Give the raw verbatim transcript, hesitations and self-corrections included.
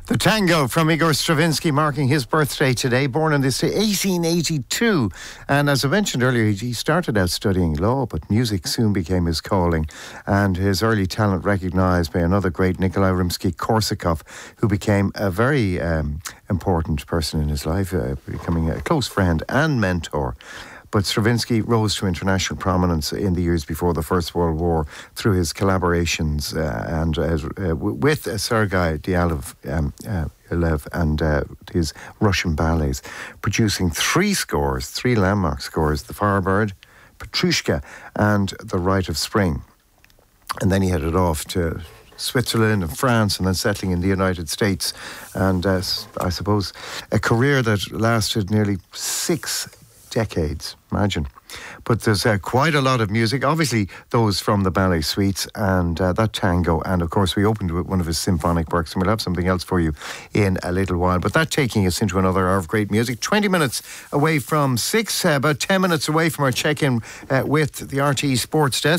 The tango from Igor Stravinsky marking his birthday today, born in this eighteen eighty-two. And as I mentioned earlier, he started out studying law, but music soon became his calling. And his early talent recognised by another great, Nikolai Rimsky-Korsakov, who became a very um, important person in his life, uh, becoming a close friend and mentor. But Stravinsky rose to international prominence in the years before the First World War through his collaborations uh, and uh, uh, with uh, Sergei Diaghilev um, uh, and uh, his Russian ballets, producing three scores, three landmark scores: The Firebird, Petrushka, and The Rite of Spring. And then he headed off to Switzerland and France, and then settling in the United States. And uh, I suppose a career that lasted nearly six decades, imagine. But there's uh, quite a lot of music, obviously those from the ballet suites and uh, that tango, and of course we opened with one of his symphonic works, and we'll have something else for you in a little while. But that taking us into another hour of great music, twenty minutes away from six, uh, about ten minutes away from our check-in uh, with the R T E Sports Desk.